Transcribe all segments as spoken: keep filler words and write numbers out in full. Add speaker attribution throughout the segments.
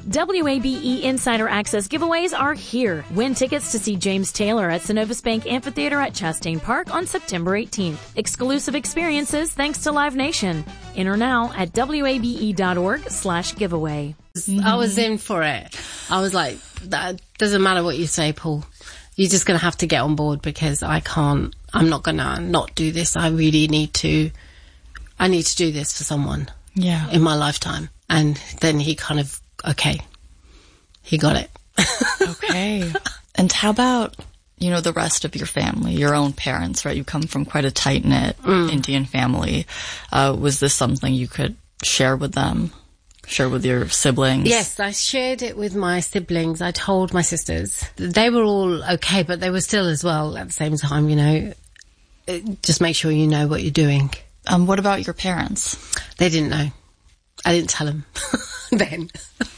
Speaker 1: W A B E Insider Access giveaways are here. Win tickets to see James Taylor at Synovus Bank Amphitheater at Chastain Park on September eighteenth. Exclusive experiences thanks to Live Nation. Enter now at wabe.org slash giveaway.
Speaker 2: I was in for it. I was like, that doesn't matter what you say, Paul. You're just going to have to get on board because I can't, I'm not going to not do this. I really need to, I need to do this for someone
Speaker 3: yeah.
Speaker 2: in my lifetime. And then he kind of, okay, he got it.
Speaker 3: Okay. And how about, you know, the rest of your family, your own parents, right? You come from quite a tight-knit mm. Indian family. Uh, was this something you could share with them? Share with your siblings?
Speaker 2: Yes, I shared it with my siblings. I told my sisters. They were all okay, but they were still as well at the same time, you know. Just make sure you know what you're doing.
Speaker 3: Um, what about your parents?
Speaker 2: They didn't know. I didn't tell them then.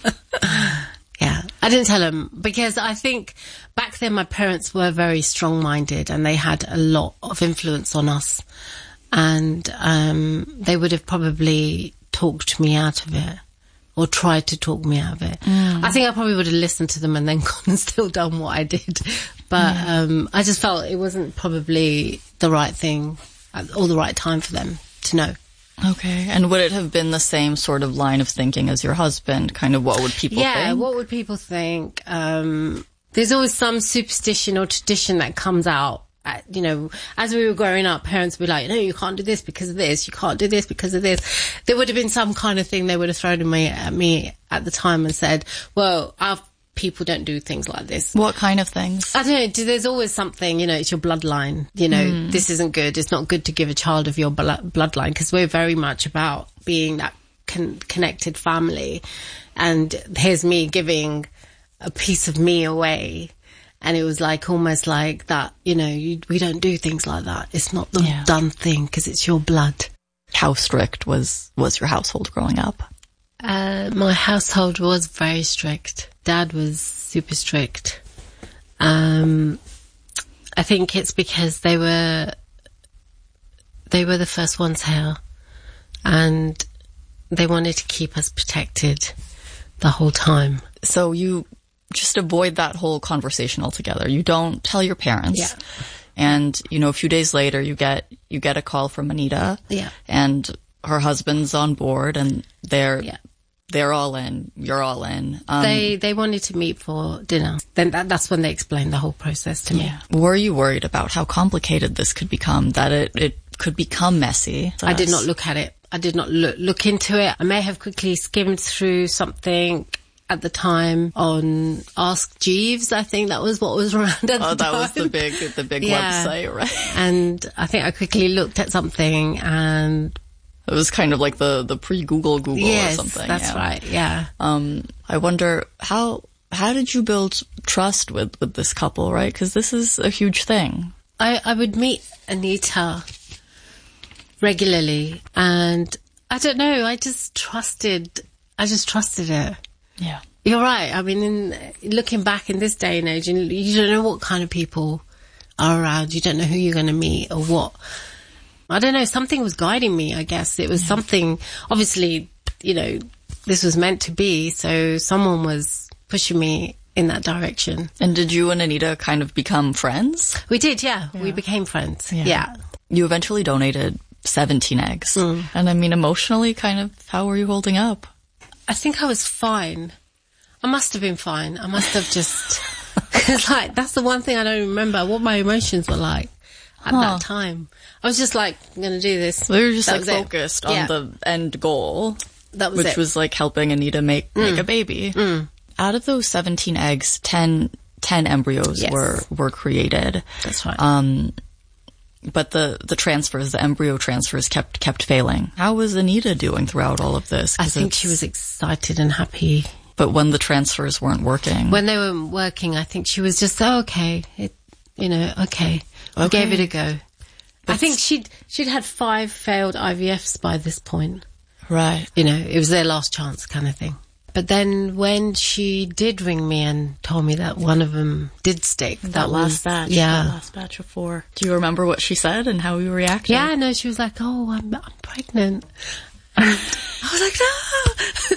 Speaker 2: Yeah, I didn't tell them because I think back then my parents were very strong-minded and they had a lot of influence on us. And um, they would have probably talked me out of it. Or tried to talk me out of it. Mm. I think I probably would have listened to them and then gone and still done what I did. But yeah. um, I just felt it wasn't probably the right thing or the right time for them to know.
Speaker 3: Okay. And would it have been the same sort of line of thinking as your husband? Kind of what would people
Speaker 2: yeah,
Speaker 3: think? Yeah,
Speaker 2: what would people think? Um, there's always some superstition or tradition that comes out. You know, as we were growing up, parents would be like, no, you can't do this because of this. You can't do this because of this. There would have been some kind of thing they would have thrown at me, at me at the time and said, well, our people don't do things like this.
Speaker 3: What kind of things?
Speaker 2: I don't know. There's always something, you know, it's your bloodline. You know, mm. this isn't good. It's not good to give a child of your bloodline because we're very much about being that con- connected family. And here's me giving a piece of me away. And it was like almost like that, you know, you, we don't do things like that. It's not the yeah. done thing because it's your blood.
Speaker 3: How strict was, was your household growing up?
Speaker 2: Uh, my household was very strict. Dad was super strict. Um, I think it's because they were, they were the first ones here and they wanted to keep us protected the whole time.
Speaker 3: So you just avoid that whole conversation altogether. You don't tell your parents.
Speaker 2: Yeah.
Speaker 3: And, you know, a few days later you get, you get a call from Anita.
Speaker 2: Yeah.
Speaker 3: And her husband's on board and they're,
Speaker 2: yeah.
Speaker 3: they're all in. You're all in. Um,
Speaker 2: they, they wanted to meet for dinner. Then that, that's when they explained the whole process to
Speaker 3: yeah.
Speaker 2: me.
Speaker 3: Were you worried about how complicated this could become, that it, it could become messy?
Speaker 2: I did not look at it. I did not look, look into it. I may have quickly skimmed through something at the time on Ask Jeeves. I think that was what was around at
Speaker 3: oh,
Speaker 2: the
Speaker 3: that
Speaker 2: time.
Speaker 3: was the big, the big
Speaker 2: yeah.
Speaker 3: website, right?
Speaker 2: And I think I quickly looked at something and
Speaker 3: it was kind of like the, the pre-Google Google
Speaker 2: yes,
Speaker 3: or something.
Speaker 2: That's
Speaker 3: yeah.
Speaker 2: right. Yeah.
Speaker 3: Um, I wonder how, how did you build trust with, with this couple, right? Because this is a huge thing.
Speaker 2: I, I would meet Anita regularly and I don't know, I just trusted, I just trusted her.
Speaker 3: Yeah.
Speaker 2: You're right. I mean, in, looking back in this day and age, and you don't know what kind of people are around. You don't know who you're going to meet or what. I don't know. Something was guiding me, I guess. It was yeah. something, obviously, you know, this was meant to be. So someone was pushing me in that direction.
Speaker 3: And did you and Anita kind of become friends?
Speaker 2: We did, yeah. yeah. We became friends. Yeah. yeah.
Speaker 3: You eventually donated seventeen eggs. Mm. And I mean, emotionally, kind of, how were you holding up?
Speaker 2: I think I was fine. I must have been fine. I must have just, cause like, that's the one thing I don't remember, what my emotions were like at huh. that time. I was just like, I'm going to do this.
Speaker 3: So you were just
Speaker 2: that
Speaker 3: like focused on
Speaker 2: yeah.
Speaker 3: the end goal.
Speaker 2: That was
Speaker 3: Which
Speaker 2: it.
Speaker 3: was like helping Anita make, mm. make a baby.
Speaker 2: Mm.
Speaker 3: Out of those seventeen eggs, ten, ten embryos
Speaker 2: yes.
Speaker 3: were, were created.
Speaker 2: That's right.
Speaker 3: Um, But the, the transfers, the embryo transfers kept, kept failing. How was Anita doing throughout all of this?
Speaker 2: I think she was excited and happy.
Speaker 3: But when the transfers weren't working?
Speaker 2: When they weren't working, I think she was just, oh, okay, it, you know, okay. I
Speaker 3: okay.
Speaker 2: gave it a go. But I think she'd, she'd had five failed I V Fs by this point.
Speaker 3: Right.
Speaker 2: You know, it was their last chance kind of thing. But then when she did ring me and told me that one of them did stick.
Speaker 3: That,
Speaker 2: that
Speaker 3: last
Speaker 2: was,
Speaker 3: batch.
Speaker 2: Yeah.
Speaker 3: That last batch of four. Do you remember what she said and how you reacted?
Speaker 2: Yeah, no, she was like, oh, I'm, I'm pregnant. And I was like, no.